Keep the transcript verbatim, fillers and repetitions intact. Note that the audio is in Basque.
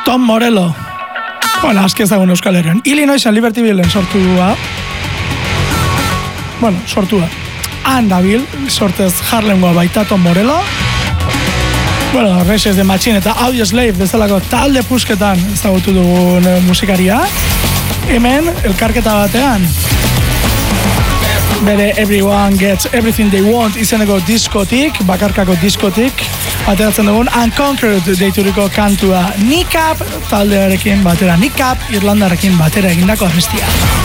Tom Morello. Bueno, aski ezagun Euskal Herrian. Illinoisen Libertyvillen sortua. Bueno, sortua. Han dabil, sortez Harlemgoa baita Tom Morello. Bueno, Rage de Machine eta Audioslave bezalako talde pusketan ezagutu dugun musikaria. Hemen, elkarketa batean, bere Everyone Gets Everything They Want izeneko diskotik, bakarkako diskotik, ateratzen dugun Unconquered deituriko kantua Nick Up taldearekin batera, Nick Up Irlandarekin batera egindako abestia.